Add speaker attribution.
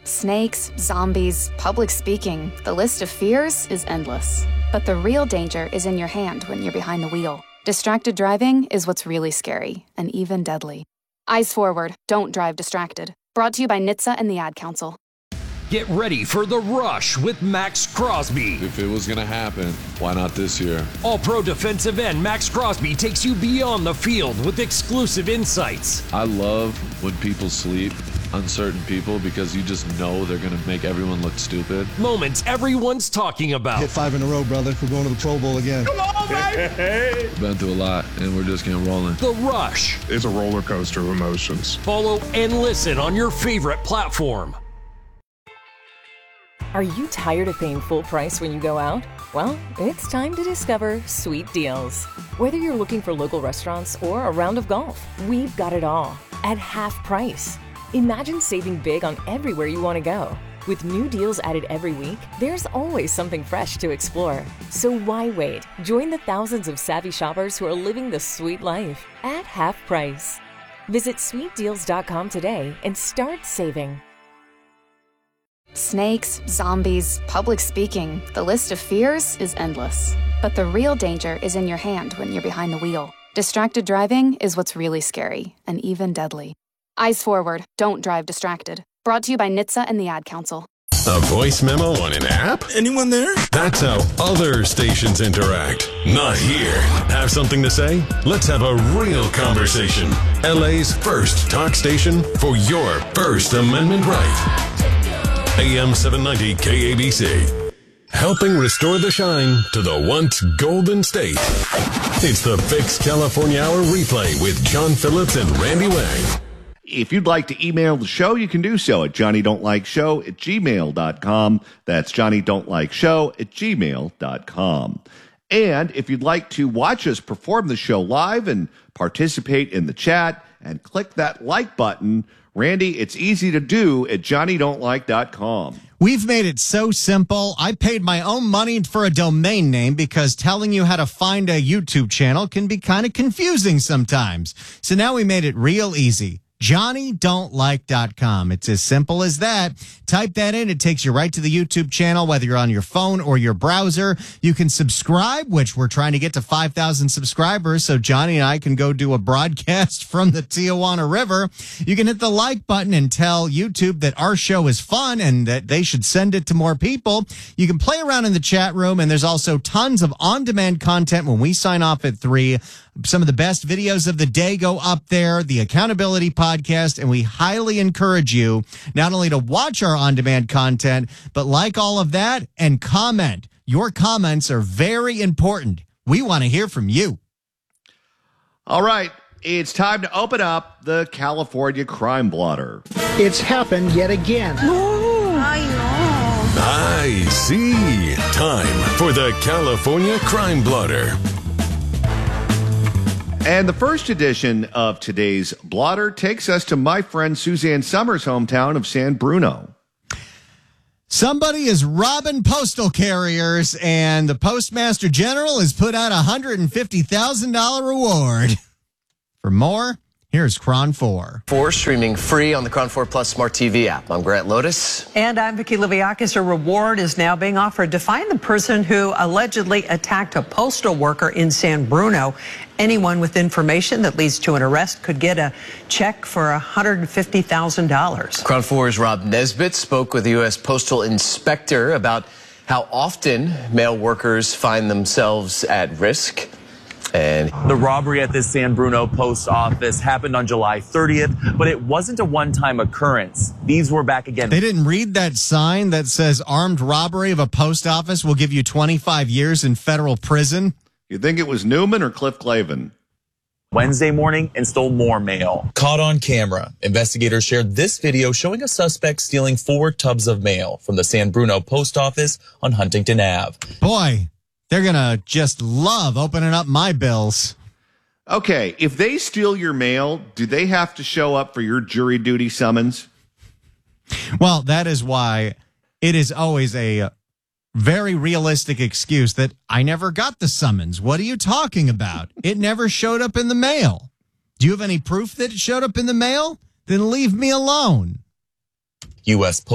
Speaker 1: Snakes, zombies, public speaking, the list of fears is endless. But the real danger is in your hand when you're behind the wheel. Distracted driving is what's really scary and even deadly. Eyes forward, don't drive distracted. Brought to you by NHTSA and the Ad Council.
Speaker 2: Get ready for The Rush with Max Crosby.
Speaker 3: If it was going to happen, why not this year?
Speaker 2: All-pro defensive end Max Crosby takes you beyond the field with exclusive insights.
Speaker 3: I love when people sleep, uncertain people, because you just know they're going to make everyone look stupid.
Speaker 2: Moments everyone's talking about.
Speaker 4: Hit 5 in a row, brother. We're going to the Pro Bowl again.
Speaker 5: Come on, baby!
Speaker 3: We've been through a lot, and we're just getting rolling.
Speaker 2: The Rush.
Speaker 5: It's a roller coaster of emotions.
Speaker 2: Follow and listen on your favorite platform.
Speaker 6: Are you tired of paying full price when you go out? Well, it's time to discover Sweet Deals. Whether you're looking for local restaurants or a round of golf, we've got it all at half price. Imagine saving big on everywhere you want to go. With new deals added every week, there's always something fresh to explore. So why wait? Join the thousands of savvy shoppers who are living the sweet life at half price. Visit sweetdeals.com today and start saving.
Speaker 1: Snakes, zombies, public speaking, the list of fears is endless. But the real danger is in your hand when you're behind the wheel. Distracted driving is what's really scary and even deadly. Eyes forward, don't drive distracted. Brought to you by NHTSA and the Ad Council.
Speaker 7: A voice memo on an app?
Speaker 4: Anyone there?
Speaker 7: That's how other stations interact. Not here. Have something to say? Let's have a real conversation. LA's first talk station for your First Amendment right. AM 790 KABC. Helping restore the shine to the once golden state. It's the Fix California Hour replay with John Phillips and Randy Wang.
Speaker 8: If you'd like to email the show, you can do so at johnnydon'tlikeshow@gmail.com. That's johnnydon'tlikeshow@gmail.com. And if you'd like to watch us perform the show live and participate in the chat and click that like button, Randy, it's easy to do at johnnydon'tlike.com.
Speaker 9: We've made it so simple. I paid my own money for a domain name because telling you how to find a YouTube channel can be kind of confusing sometimes. So now we made it real easy. JohnnyDon'tLike.com. It's as simple as that. Type that in. It takes you right to the YouTube channel, whether you're on your phone or your browser. You can subscribe, which we're trying to get to 5,000 subscribers so Johnny and I can go do a broadcast from the Tijuana River. You can hit the like button and tell YouTube that our show is fun and that they should send it to more people. You can play around in the chat room, and there's also tons of on-demand content when we sign off at 3. Some of the best videos of the day go up there, the Accountability Podcast, and we highly encourage you not only to watch our on-demand content, but like all of that and comment. Your comments are very important. We want to hear from you.
Speaker 8: All right, it's time to open up the California Crime Blotter.
Speaker 10: It's happened yet again.
Speaker 7: I see. Time for the California Crime Blotter.
Speaker 8: And the first edition of today's blotter takes us to my friend Suzanne Summers' hometown of San Bruno.
Speaker 9: Somebody is robbing postal carriers, and the Postmaster General has put out a $150,000 reward. For more, here's Cron 4.
Speaker 11: Streaming free on the Cron 4 Plus Smart TV app. I'm Grant Lotus.
Speaker 12: And I'm Vicki Liviakis. A reward is now being offered to find the person who allegedly attacked a postal worker in San Bruno. Anyone with information that leads to an arrest could get a check for $150,000.
Speaker 11: Cron 4's Rob Nesbitt spoke with the U.S. Postal Inspector about how often mail workers find themselves at risk. And
Speaker 13: the robbery at this San Bruno post office happened on July 30th, but it wasn't a one-time occurrence. These were back again.
Speaker 9: They didn't read that sign that says armed robbery of a post office will give you 25 years in federal prison.
Speaker 8: You think it was Newman or Cliff Clavin?
Speaker 13: Wednesday morning and stole more mail.
Speaker 14: Caught on camera, investigators shared this video showing a suspect stealing 4 tubs of mail from the San Bruno post office on Huntington Ave.
Speaker 9: Boy, they're going to just love opening up my bills.
Speaker 8: Okay, if they steal your mail, do they have to show up for your jury duty summons?
Speaker 9: Well, that is why it is always a very realistic excuse that I never got the summons. What are you talking about? It never showed up in the mail. Do you have any proof that it showed up in the mail? Then leave me alone.
Speaker 14: U.S.